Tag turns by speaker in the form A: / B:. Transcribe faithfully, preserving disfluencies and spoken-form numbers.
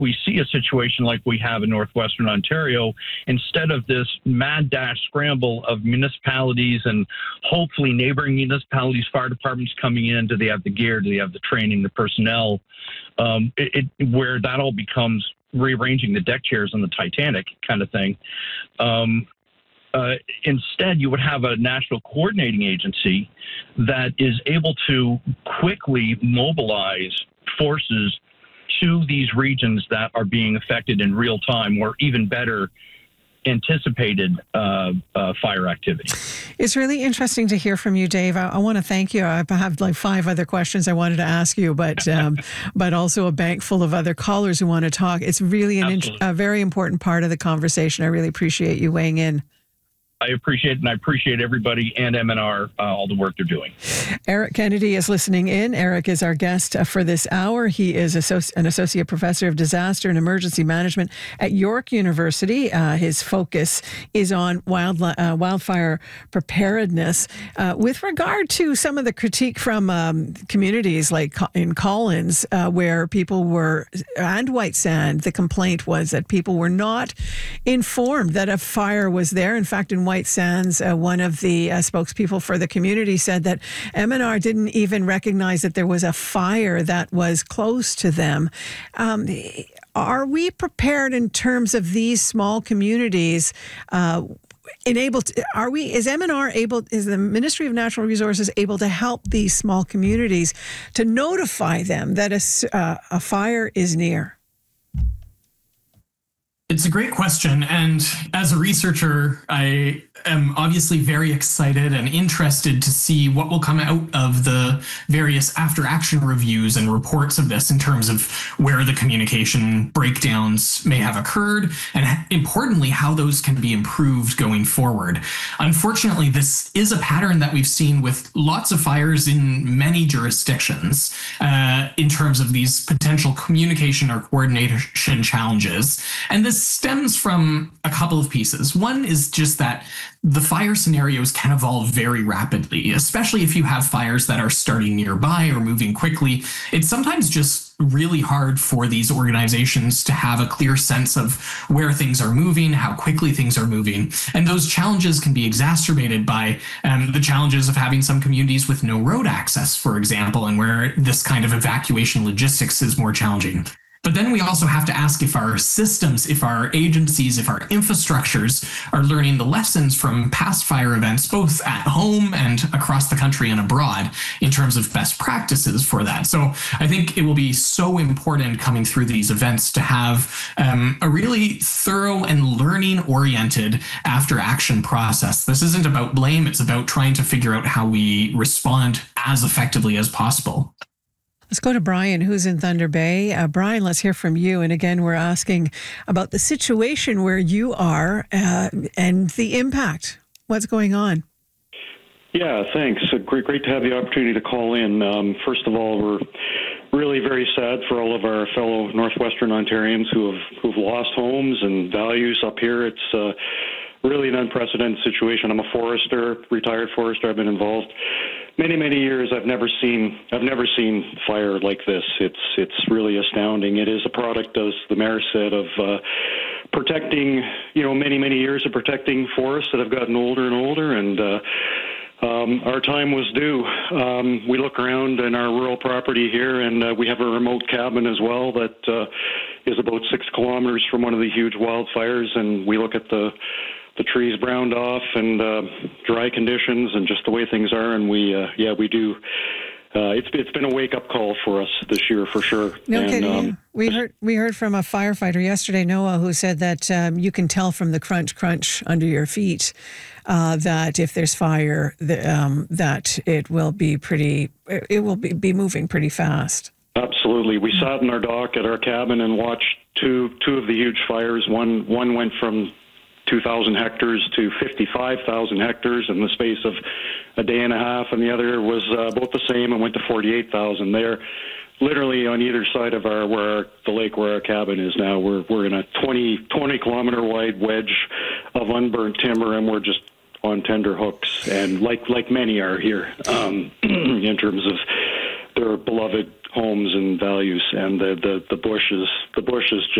A: we see a situation like we have in northwestern Ontario, instead of this mad dash scramble of municipalities and hopefully neighboring municipalities, fire departments coming in, do they have the gear, do they have the training, the personnel, um, it, it, where that all becomes rearranging the deck chairs on the Titanic kind of thing. Um, Uh, instead, you would have a national coordinating agency that is able to quickly mobilize forces to these regions that are being affected in real time, or even better, anticipated uh, uh, fire activity.
B: It's really interesting to hear from you, Dave. I, I want to thank you. I have like five other questions I wanted to ask you, but um, but also a bank full of other callers who want to talk. It's really an int- a very important part of the conversation. I really appreciate you weighing in.
A: I appreciate it, and I appreciate everybody and M N R, uh, all the work they're doing.
B: Eric Kennedy is listening in. Eric is our guest uh, for this hour. He is associ- an associate professor of disaster and emergency management at York University. Uh, his focus is on wild, uh, wildfire preparedness. Uh, with regard to some of the critique from um, communities like in Collins, uh, where people were, and White Sand, the complaint was that people were not informed that a fire was there. In fact, in White Sands, uh, one of the uh, spokespeople for the community said that M N R didn't even recognize that there was a fire that was close to them. Um, are we prepared in terms of these small communities? Uh, enabled? To, are we? Is M N R able? Is the Ministry of Natural Resources able to help these small communities to notify them that a, uh, a fire is near?
C: It's a great question. And as a researcher, I am obviously very excited and interested to see what will come out of the various after action reviews and reports of this in terms of where the communication breakdowns may have occurred, and importantly, how those can be improved going forward. Unfortunately, this is a pattern that we've seen with lots of fires in many jurisdictions uh, in terms of these potential communication or coordination challenges. And this stems from a couple of pieces. One is just that the fire scenarios can evolve very rapidly, especially if you have fires that are starting nearby or moving quickly. It's sometimes just really hard for these organizations to have a clear sense of where things are moving, how quickly things are moving. And those challenges can be exacerbated by um, the challenges of having some communities with no road access, for example, and where this kind of evacuation logistics is more challenging. But then we also have to ask if our systems, if our agencies, if our infrastructures are learning the lessons from past fire events, both at home and across the country and abroad, in terms of best practices for that. So I think it will be so important coming through these events to have um, a really thorough and learning-oriented after-action process. This isn't about blame. It's about trying to figure out how we respond as effectively as possible.
B: Let's go to Brian, who's in Thunder Bay. Uh, Brian, let's hear from you. And again, we're asking about the situation where you are uh, and the impact. What's going on?
D: Yeah, thanks. Uh, great, great to have the opportunity to call in. Um, first of all, we're really very sad for all of our fellow Northwestern Ontarians who have who've lost homes and values up here. It's uh, really an unprecedented situation. I'm a forester, retired forester. I've been involved many, many years. I've never seen I've never seen fire like this. It's it's really astounding. It is a product, as the mayor said, of uh, protecting, you know, many, many years of protecting forests that have gotten older and older, and uh, um, our time was due. Um, we look around in our rural property here, and uh, we have a remote cabin as well that uh, is about six kilometers from one of the huge wildfires, and we look at the the trees browned off and uh, dry conditions and just the way things are. And we, uh, yeah, we do. Uh, it's it's been a wake up call for us this year for sure.
B: No
D: and,
B: kidding.
D: um,
B: we heard we heard from a firefighter yesterday, Noah, who said that um, you can tell from the crunch crunch under your feet uh, that if there's fire, the, um, that it will be pretty. It will be, be moving pretty fast.
D: Absolutely. We sat in our dock at our cabin and watched two two of the huge fires. One one went from two thousand hectares to fifty-five thousand hectares in the space of a day and a half, and the other was uh, about the same and went to forty-eight thousand. They're literally on either side of our where our, the lake where our cabin is now. We're we're in a twenty kilometer wide wedge of unburnt timber, and we're just on tender hooks, and like like many are here um, in terms of their beloved homes and values, and the the, the bush is the bush is just